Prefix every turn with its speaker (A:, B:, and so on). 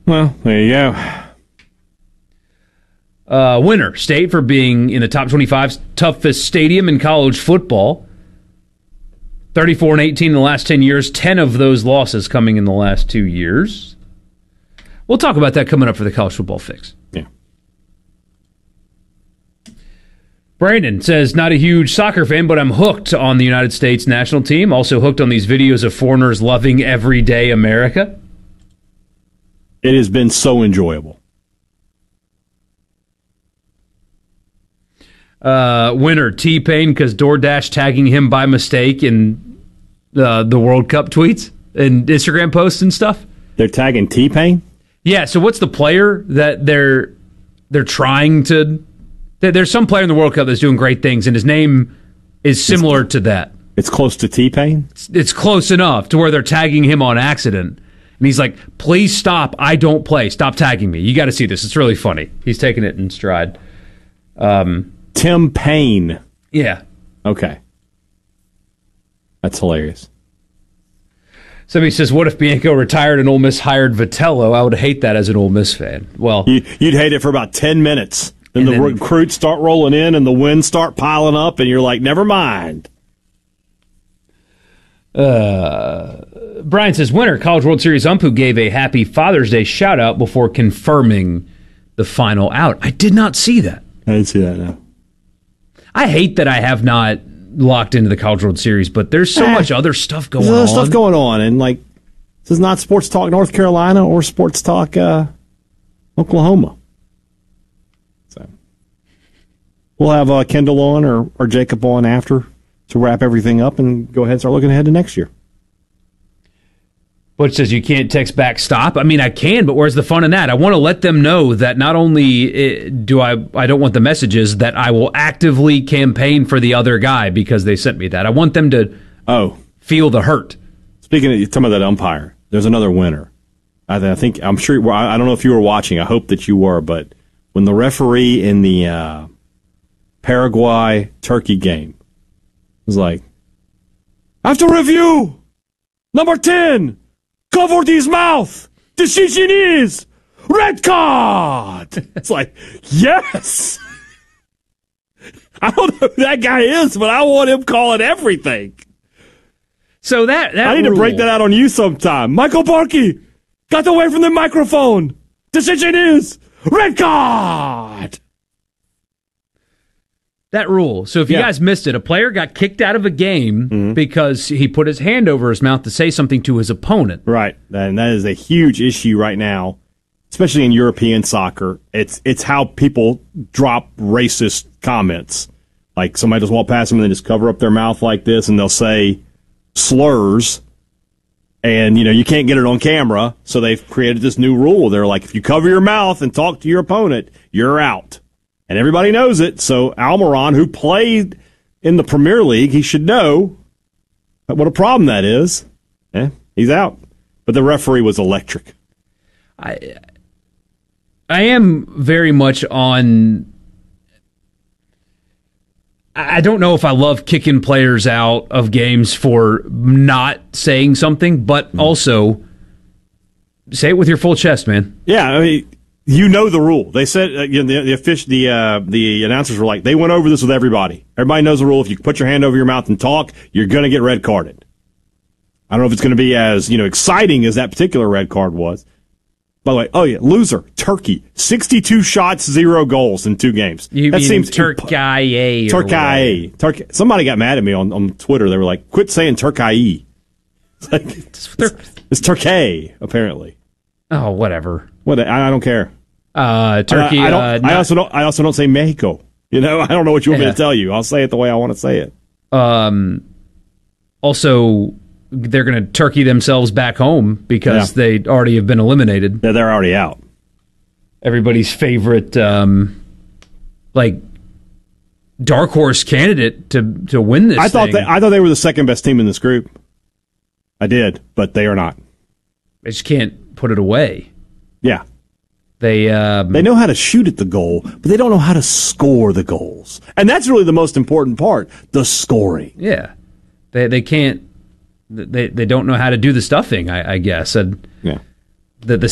A: Well, there you go.
B: Winner, State, for being in the top 25 toughest stadium in college football. 34-18 in the last 10 years, 10 of those losses coming in the last 2 years. We'll talk about that coming up for the College Football Fix.
A: Yeah.
B: Brandon says, not a huge soccer fan, but I'm hooked on the United States national team. Also hooked on these videos of foreigners loving everyday America.
A: It has been so enjoyable.
B: Winner, T-Pain, because DoorDash tagging him by mistake in the World Cup tweets and Instagram posts and stuff.
A: They're tagging T-Pain?
B: Yeah, so what's the player that they're trying to... There's some player in the World Cup that's doing great things, and his name is similar to that.
A: It's close to T-Pain?
B: It's close enough to where they're tagging him on accident. And he's like, please stop, I don't play. Stop tagging me. You got to see this. It's really funny. He's taking it in stride.
A: Tim Payne.
B: Yeah.
A: Okay. That's hilarious.
B: Somebody says, what if Bianco retired and Ole Miss hired Vitello? I would hate that as an Ole Miss fan. Well,
A: you'd hate it for about 10 minutes. Then the recruits start rolling in and the wins start piling up, and you're like, never mind.
B: Brian says, winner, College World Series ump who gave a happy Father's Day shout-out before confirming the final out. I did not see that.
A: I didn't see that, no.
B: I hate that I have not locked into the College World Series, but there's so much other stuff going on.
A: There's other stuff going on, and like, this is not Sports Talk North Carolina or Sports Talk Oklahoma. So we'll have Kendall on or Jacob on after to wrap everything up and go ahead and start looking ahead to next year.
B: Butch says you can't text back stop. I mean, I can, but where's the fun in that? I want to let them know that not only do I don't want the messages, that I will actively campaign for the other guy because they sent me that. I want them to feel the hurt.
A: Speaking of some of that umpire, there's another winner. I'm sure, I don't know if you were watching. I hope that you were, but when the referee in the Paraguay-Turkey game was like, after review, number 10, covered his mouth. Decision is red card. It's like, yes. I don't know who that guy is, but I want him calling everything.
B: So that
A: I need to break that out on you sometime. Michael Barkey got away from the microphone. Decision is red card.
B: That rule. So if you guys missed it, a player got kicked out of a game because he put his hand over his mouth to say something to his opponent.
A: Right. And that is a huge issue right now, especially in European soccer. It's how people drop racist comments. Like somebody just walk past them and they just cover up their mouth like this and they'll say slurs. And, you can't get it on camera. So they've created this new rule. They're like, if you cover your mouth and talk to your opponent, you're out. And everybody knows it, so Almiron, who played in the Premier League, he should know what a problem that is. He's out. But the referee was electric.
B: I am very much on... I don't know if I love kicking players out of games for not saying something, but also say it with your full chest, man.
A: Yeah, I mean... You know the rule. They said the announcers were like, they went over this with everybody. Everybody knows the rule. If you put your hand over your mouth and talk, you're going to get red carded. I don't know if it's going to be as exciting as that particular red card was. By the way, loser Turkey, 62 shots, 0 goals in 2 games.
B: That seems Turkey.
A: Turkey. Somebody got mad at me on Twitter. They were like, "Quit saying Turkey." It's Turkey apparently.
B: Oh, whatever.
A: What? I don't care.
B: Turkey.
A: I also don't say Mexico. I don't know what you want me to tell you. I'll say it the way I want to say it.
B: Also, they're going to turkey themselves back home because they already have been eliminated.
A: Yeah, they're already out.
B: Everybody's favorite, dark horse candidate to win this.
A: I thought they were the second best team in this group. I did, but they are not.
B: They just can't put it away.
A: Yeah.
B: They
A: know how to shoot at the goal, but they don't know how to score the goals. And that's really the most important part, the scoring.
B: Yeah. They can't they don't know how to do the stuffing, I guess. And the